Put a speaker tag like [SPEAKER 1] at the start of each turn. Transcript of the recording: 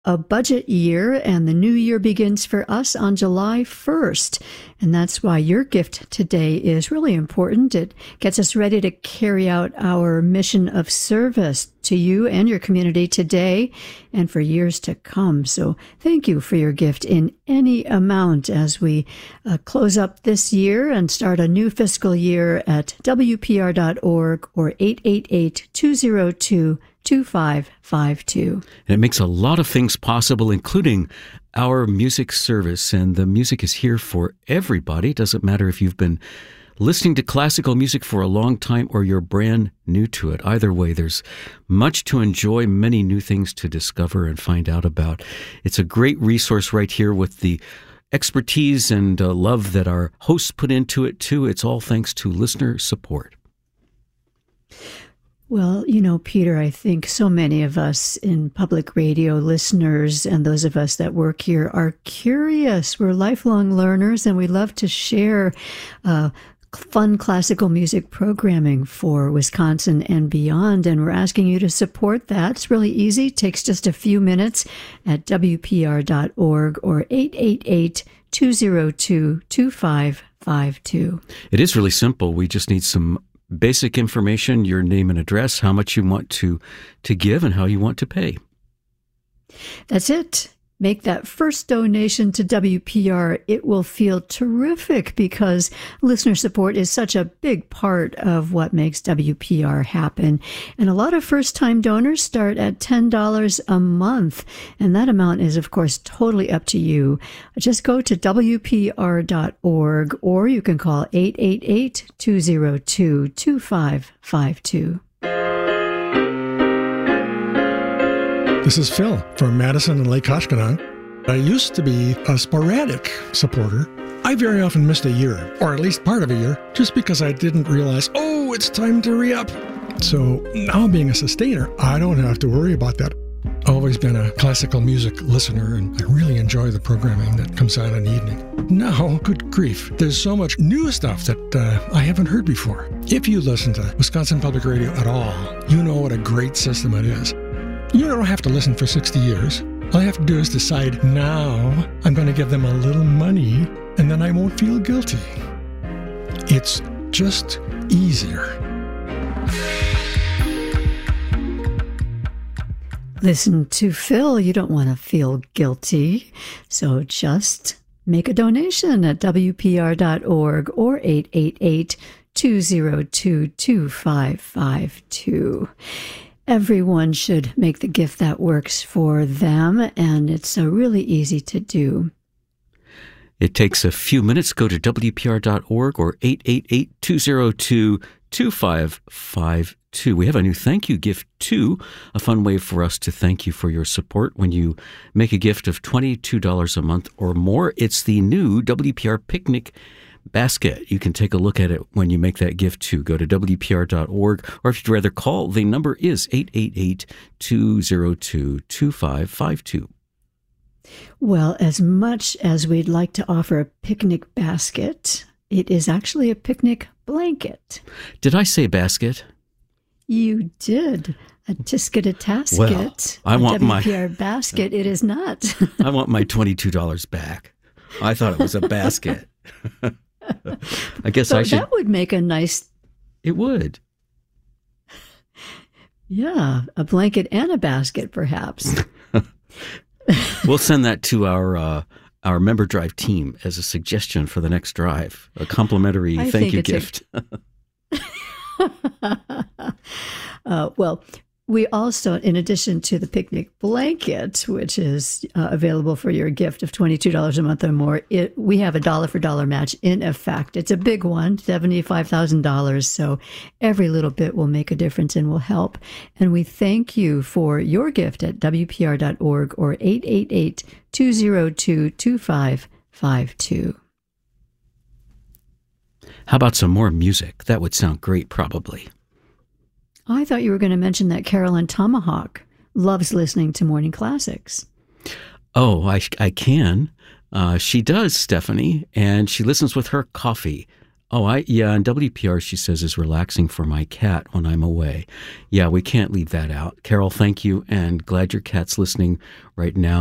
[SPEAKER 1] a budget year, and the new year begins for us on July 1st. And that's why your gift today is really important. It gets us ready to carry out our mission of service to you and your community today and for years to come. So thank you for your gift in any amount as we close up this year and start a new fiscal year at WPR.org or 888-202-2552. And
[SPEAKER 2] it makes a lot of things possible, including our music service. And the music is here for everybody. It doesn't matter if you've been listening to classical music for a long time or you're brand new to it. Either way, there's much to enjoy, many new things to discover and find out about. It's a great resource right here with the expertise and love that our hosts put into it, too. It's all thanks to listener support.
[SPEAKER 1] Well, you know, Peter, I think so many of us in public radio listeners and those of us that work here are curious. We're lifelong learners, and we love to share fun classical music programming for Wisconsin and beyond. And we're asking you to support that. It's really easy. It takes just a few minutes at WPR.org or 888-202-2552.
[SPEAKER 2] It is really simple. We just need some basic information, your name and address, how much you want to give, and how you want to pay.
[SPEAKER 1] That's it. Make that first donation to WPR. It will feel terrific because listener support is such a big part of what makes WPR happen. And a lot of first-time donors start at $10 a month. And that amount is, of course, totally up to you. Just go to WPR.org or you can call 888-202-2552.
[SPEAKER 3] This is Phil from Madison and Lake Koshkonong. I used to be a sporadic supporter. I very often missed a year, or at least part of a year, just because I didn't realize, it's time to re-up. So now being a sustainer, I don't have to worry about that. I've always been a classical music listener, and I really enjoy the programming that comes out in the evening. Now, good grief, there's so much new stuff that I haven't heard before. If you listen to Wisconsin Public Radio at all, you know what a great system it is. You don't have to listen for 60 years. All you have to do is decide, now I'm going to give them a little money, and then I won't feel guilty. It's just easier.
[SPEAKER 1] Listen to Phil. You don't want to feel guilty. So just make a donation at WPR.org or 888-202-2552. Everyone should make the gift that works for them, and it's really easy to do.
[SPEAKER 2] It takes a few minutes. Go to WPR.org or 888-202-2552. We have a new thank you gift, too, a fun way for us to thank you for your support when you make a gift of $22 a month or more. It's the new WPR Picnic Basket. You can take a look at it when you make that gift too. Go to WPR.org, or if you'd rather call, the number is 888-202-2552.
[SPEAKER 1] Well, as much as we'd like to offer a picnic basket, it is actually a picnic blanket.
[SPEAKER 2] Did I say basket?
[SPEAKER 1] You did. A tisket-a-tasket.
[SPEAKER 2] Well, I want
[SPEAKER 1] WPR basket. It is not.
[SPEAKER 2] I want my $22 back. I thought it was a basket. I guess
[SPEAKER 1] so
[SPEAKER 2] I should.
[SPEAKER 1] That would make a nice.
[SPEAKER 2] It would.
[SPEAKER 1] Yeah, a blanket and a basket, perhaps.
[SPEAKER 2] We'll send that to our member drive team as a suggestion for the next drive. A complimentary thank you gift.
[SPEAKER 1] Well, we also, in addition to the picnic blanket, which is available for your gift of $22 a month or more, we have a dollar-for-dollar match in effect. It's a big one, $75,000. So every little bit will make a difference and will help. And we thank you for your gift at WPR.org or 888-202-2552.
[SPEAKER 2] How about some more music? That would sound great, probably.
[SPEAKER 1] I thought you were going to mention that Carolyn Tomahawk loves listening to morning classics.
[SPEAKER 2] Oh, I can. She does, Stephanie, and she listens with her coffee. And WPR, she says, is relaxing for my cat when I'm away. Yeah, we can't leave that out. Carol, thank you, and glad your cat's listening right now.